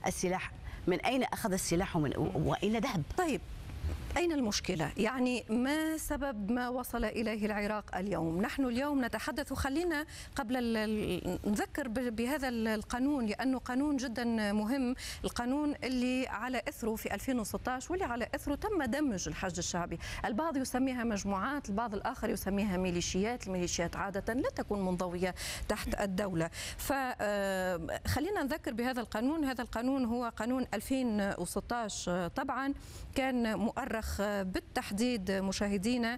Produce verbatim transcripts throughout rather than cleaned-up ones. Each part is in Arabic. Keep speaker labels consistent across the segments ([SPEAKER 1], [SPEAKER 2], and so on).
[SPEAKER 1] السلاح؟ من أين أخذ السلاح ومن وأين ذهب؟
[SPEAKER 2] طيب، أين المشكلة؟ يعني ما سبب ما وصل إليه العراق اليوم؟ نحن اليوم نتحدث، خلينا قبل نذكر بهذا القانون لأنه قانون جدا مهم، القانون اللي على إثره في ألفين وستة عشر واللي على إثره تم دمج الحشد الشعبي. البعض يسميها مجموعات، البعض الآخر يسميها ميليشيات. الميليشيات عادة لا تكون منضوية تحت الدولة. فخلينا نذكر بهذا القانون. هذا القانون هو قانون ألفين وستة عشر، طبعا كان مؤرخ بالتحديد مشاهدينا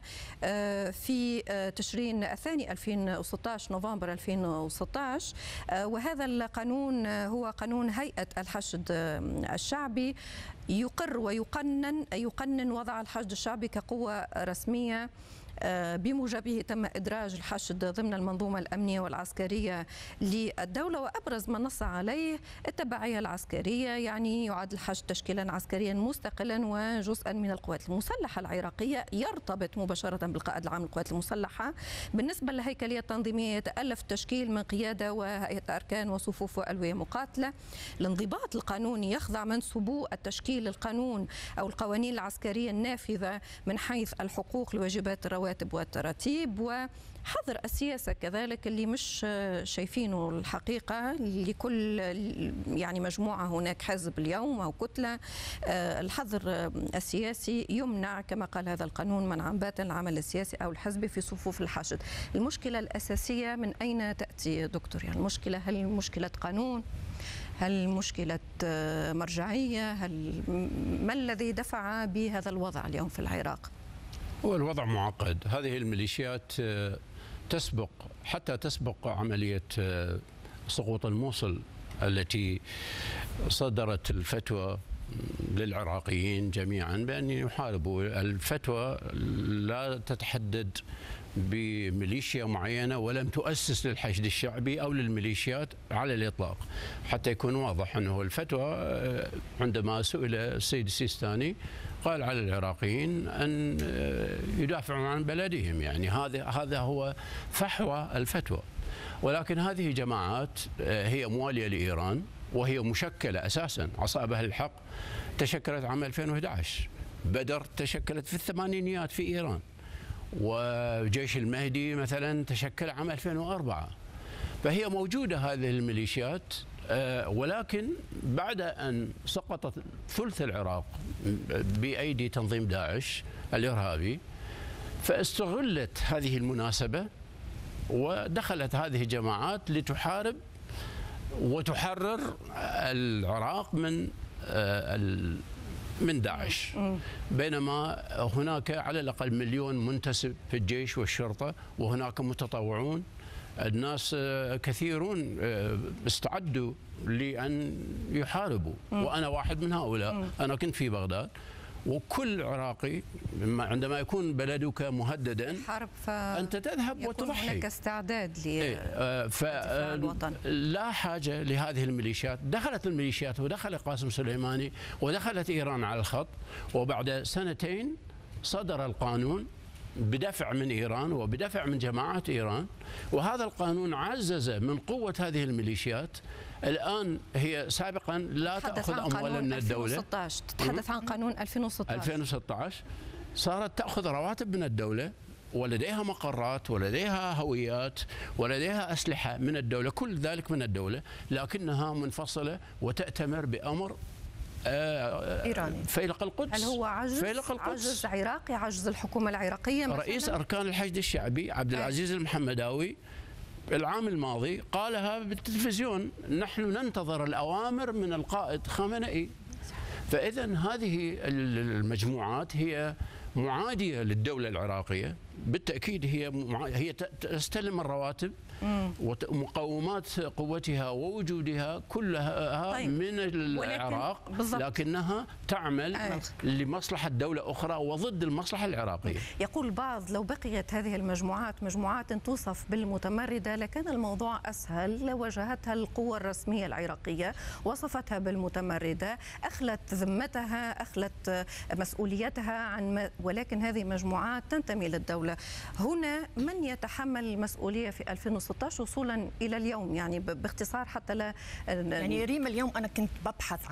[SPEAKER 2] في تشرين الثاني ألفين وستة عشر، نوفمبر ألفين وستة عشر. وهذا القانون هو قانون هيئة الحشد الشعبي، يقر ويقنن يقنن وضع الحشد الشعبي كقوة رسمية. بموجبه تم إدراج الحشد ضمن المنظومة الأمنية والعسكرية للدولة، وأبرز ما نص عليه التبعية العسكرية، يعني يعد الحشد تشكيلا عسكريا مستقلا وجزءا من القوات المسلحة العراقية، يرتبط مباشرة بالقائد العام للقوات المسلحة. بالنسبة للهيكلية التنظيمية، يتألف التشكيل من قيادة وهيئة أركان وصفوف وألوية مقاتلة. الانضباط القانوني يخضع منسوبو التشكيل القانون أو القوانين العسكرية النافذة من حيث الحقوق، الواجبات، الرواتب والتراتيب، وحظر السياسة كذلك اللي مش شايفينه الحقيقة لكل يعني مجموعة. هناك حزب اليوم أو كتلة. الحظر السياسي يمنع كما قال هذا القانون منعا باتا العمل السياسي أو الحزبي في صفوف الحشد. المشكلة الأساسية من أين تأتي دكتور؟ يعني المشكلة، هل مشكلة قانون؟ هل مشكلة مرجعية؟ هل ما الذي دفع بهذا الوضع اليوم في العراق؟
[SPEAKER 3] هو الوضع معقد. هذه الميليشيات تسبق حتى تسبق عملية سقوط الموصل التي صدرت الفتوى للعراقيين جميعا بأن يحاربوا. الفتوى لا تتحدد بميليشيا معينة ولم تؤسس للحشد الشعبي أو للميليشيات على الإطلاق. حتى يكون واضح أنه الفتوى عندما سئل السيد السيستاني قال على العراقيين أن يدافعوا عن بلدهم، يعني هذا هذا هو فحوى الفتوى. ولكن هذه جماعات هي موالية لإيران وهي مشكلة أساسا. عصابة أهل الحق تشكلت عام ألفين وأحد عشر، بدر تشكلت في الثمانينيات في إيران، وجيش المهدي مثلا تشكل عام ألفين وأربعة. فهي موجودة هذه الميليشيات، ولكن بعد أن سقطت ثلث العراق بأيدي تنظيم داعش الإرهابي، فاستغلت هذه المناسبة ودخلت هذه الجماعات لتحارب وتحرر العراق من من داعش. بينما هناك على الأقل مليون منتسب في الجيش والشرطة، وهناك متطوعون. الناس كثيرون استعدوا لأن يحاربوا، وأنا واحد من هؤلاء. أنا كنت في بغداد، وكل عراقي عندما يكون بلدك مهددا
[SPEAKER 2] حرب
[SPEAKER 3] أنت تذهب وتضحي.
[SPEAKER 2] هناك استعداد
[SPEAKER 3] لدفاع الوطن. لا حاجة لهذه الميليشيات. دخلت الميليشيات ودخل قاسم سليماني ودخلت إيران على الخط، وبعد سنتين صدر القانون بدفع من إيران وبدفع من جماعات إيران، وهذا القانون عزز من قوة هذه الميليشيات. الآن هي سابقا لا تأخذ أموالا من الدولة.
[SPEAKER 2] ألفين وستة عشر تتحدث عن قانون ألفين وستة عشر.
[SPEAKER 3] ألفين وستة عشر صارت تأخذ رواتب من الدولة، ولديها مقرات ولديها هويات ولديها أسلحة من الدولة، كل ذلك من الدولة، لكنها منفصلة وتأتمر بأمر
[SPEAKER 2] إيراني.
[SPEAKER 3] فيلق القدس.
[SPEAKER 2] هل هو عجز
[SPEAKER 3] فيلق القدس.
[SPEAKER 2] عجز عراقي، عجز الحكومة العراقية مثلاً؟
[SPEAKER 3] رئيس أركان الحشد الشعبي عبد العزيز المحمداوي العام الماضي قالها بالتلفزيون: نحن ننتظر الأوامر من القائد خامنئي. فإذا هذه المجموعات هي معادية للدولة العراقية بالتأكيد. هي هي تستلم الرواتب ومقومات قوتها ووجودها كلها طيب. من العراق، لكنها تعمل آه. لمصلحة دولة أخرى وضد المصلحة العراقية.
[SPEAKER 2] يقول البعض لو بقيت هذه المجموعات مجموعات توصف بالمتمردة لكان الموضوع أسهل. لو واجهتها القوة الرسمية العراقية وصفتها بالمتمردة، أخلت ذمتها، أخلت مسؤوليتها عن، ولكن هذه مجموعات تنتمي للدولة. هنا من يتحمل المسؤولية في ألفين وستة عشر وصولا إلى اليوم؟ يعني باختصار حتى لا
[SPEAKER 1] يعني ريم، اليوم أنا كنت ببحث